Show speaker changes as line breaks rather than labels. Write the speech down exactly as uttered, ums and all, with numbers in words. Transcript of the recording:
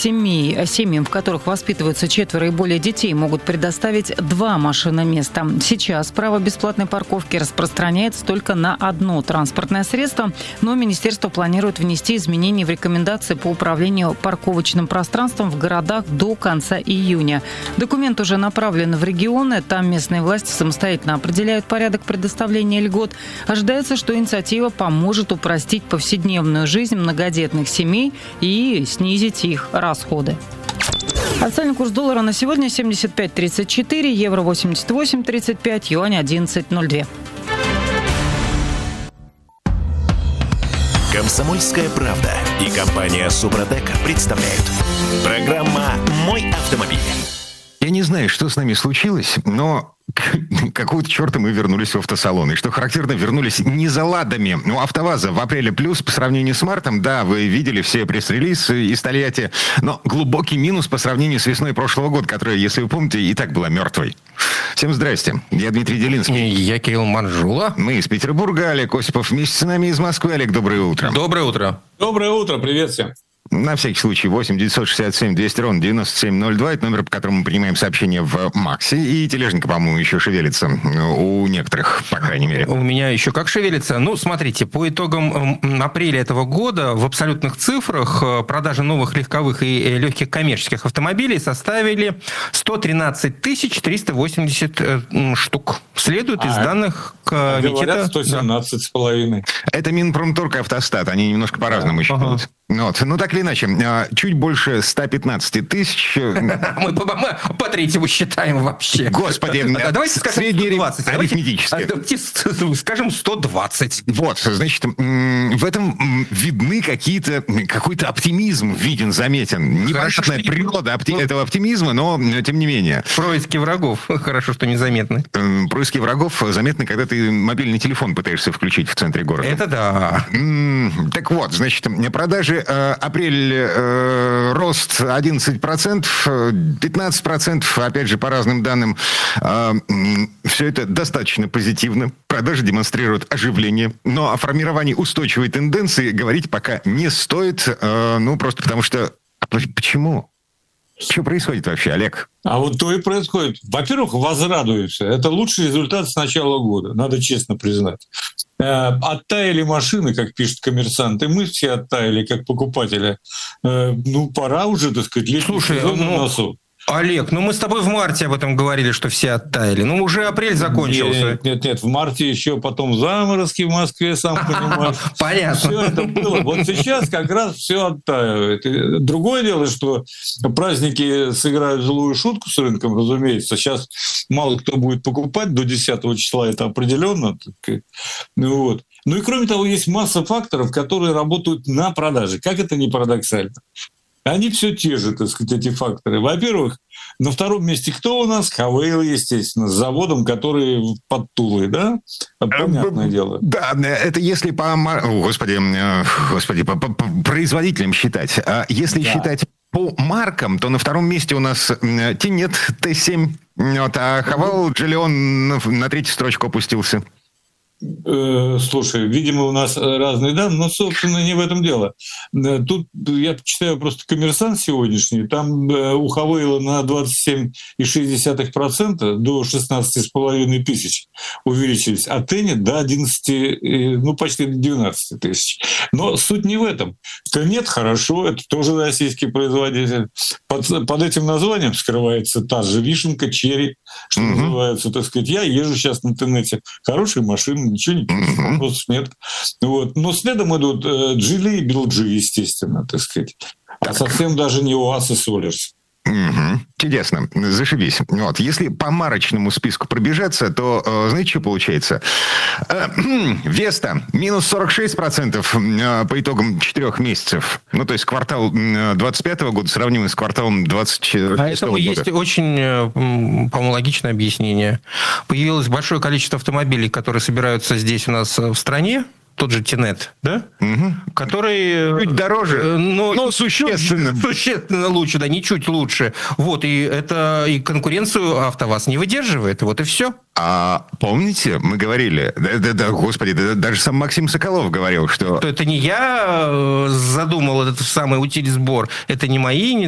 семей, семьям, в которых воспитываются четверо и более детей, могут предоставить два машиноместа. Сейчас право бесплатной парковки распространяется только на одно транспортное средство, но министерство планирует внести изменения в рекомендации по управлению парковочным пространством в городах до конца июня. Документ уже направлен в регионы, там местные власти самостоятельно определяют порядок предоставления льгот. Ожидается, что инициатива поможет упростить повседневную жизнь многодетных семей и снизить их расходы. Официальный курс доллара на сегодня семьдесят пять тридцать четыре, евро восемьдесят восемь тридцать пять, юань одиннадцать ноль два.
Комсомольская правда и компания «Супротек» представляют. Программа «Мой автомобиль».
Я не знаю, что с нами случилось, но какого-то черта мы вернулись в автосалон. И что характерно, вернулись не за ладами. Ну, АвтоВАЗа в апреле плюс по сравнению с мартом. Да, вы видели все пресс-релиз из Тольятти. Но глубокий минус по сравнению с весной прошлого года, которая, если вы помните, и так была мертвой. Всем здрасте. Я Дмитрий Делинский.
Я Кирилл Манжула.
Мы из Петербурга. Олег Осипов вместе с нами из Москвы. Олег, доброе утро.
Доброе утро.
Доброе утро. Привет всем.
На всякий случай, восемь девятьсот шестьдесят семь двести ровно девяносто семь ноль два. Это номер, по которому мы принимаем сообщения в Максе. И тележника, по-моему, еще шевелится. У некоторых, по крайней мере.
У меня еще как шевелится. Ну, смотрите, по итогам апреля этого года в абсолютных цифрах продажи новых легковых и легких коммерческих автомобилей составили сто тринадцать тысяч триста восемьдесят штук. Следует из а, данных комитета...
Говорят, сто семнадцать с половиной.
Это Минпромторг и Автостат. Они немножко по-разному да. считают. Ага. Вот. Ну, так или иначе, чуть больше сто пятнадцать тысяч...
Мы по третьему считаем вообще.
Господи,
давайте скажем
средний реваций,
арифметически. Скажем сто двадцать.
Вот, значит, в этом видны какие-то... Какой-то оптимизм виден, заметен. Непонятная природа этого оптимизма, но тем не менее.
Происки врагов. Хорошо, что незаметны.
Происки врагов заметны, когда ты мобильный телефон пытаешься включить в центре города.
Это да.
Так вот, значит, продажи апрель э, рост одиннадцать процентов, пятнадцать процентов, опять же, по разным данным. Э, все это достаточно позитивно. Продажи демонстрируют оживление. Но о формировании устойчивой тенденции говорить пока не стоит. Э, ну, просто потому что... А почему? Что происходит вообще, Олег?
А вот то и происходит. Во-первых, возрадуешься. Это лучший результат с начала года, надо честно признать. Оттаяли машины, как пишет «Коммерсант», и мы все оттаяли, как покупатели. Ну, пора уже, так сказать, летний сезон на носу.
Олег, ну мы с тобой в марте об этом говорили, что все оттаяли. Ну уже апрель закончился.
Нет, нет, нет, в марте еще потом заморозки в Москве, сам понимаешь.
Понятно.
Все это было. Вот сейчас как раз все оттаивает. Другое дело, что праздники сыграют злую шутку с рынком, разумеется. Сейчас мало кто будет покупать до десятого числа, это определенно. Ну, вот. Ну и кроме того, есть масса факторов, которые работают на продаже. Как это не парадоксально? Они все те же, так сказать, эти факторы. Во-первых, на втором месте кто у нас? Хавейл, естественно, с заводом, который под Тулой, да? Понятное дело.
Да, это если по... О, господи, господи, по, по, по производителям считать. А если да. считать по маркам, то на втором месте у нас Тинет, Т семь, вот, а Хавейл, Джиллион на третью строчку опустился.
Слушай, видимо, у нас разные данные, но, собственно, не в этом дело. Тут я читаю просто «Коммерсант» сегодняшний, там у Хавейла на двадцать семь целых шесть десятых процента до шестнадцать с половиной тысяч увеличились, а Тенет до одиннадцать, ну, почти до двенадцать тысяч. Но суть не в этом. Тенет хорошо, это тоже российский производитель. Под, под этим названием скрывается та же вишенка, черри, что mm-hmm. называется, так сказать. Я езжу сейчас на Тенете. Хорошие машины, ничего не пишет, вопросов нет. Вот. Но следом идут Джили и Билджи, естественно, так сказать. А совсем даже не УАЗ и Солерс.
Угу. Чудесно, зашибись. Вот. Если по марочному списку пробежаться, то, э, знаете, что получается? Э, Веста минус сорок шесть процентов э, по итогам четырех месяцев. Ну, то есть квартал двадцать пятого года сравнимый с кварталом двадцать шестого года. А
этому есть очень, по-моему, логичное объяснение. Появилось большое количество автомобилей, которые собираются здесь у нас в стране. Тот же Тинет, да?
Угу.
Который...
Чуть дороже,
но,
но существенно.
Существенно лучше, да, не чуть лучше. Вот, и это и конкуренцию АвтоВАЗ не выдерживает, вот и все.
А помните, мы говорили, да, да, да, господи, да, даже сам Максим Соколов говорил, что...
Это не я задумал этот самый утилизбор, это не мои